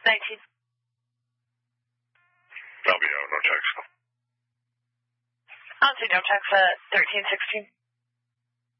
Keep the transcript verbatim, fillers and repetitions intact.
nineteen. I'll be out, no text. I'll say no text at thirteen sixteen.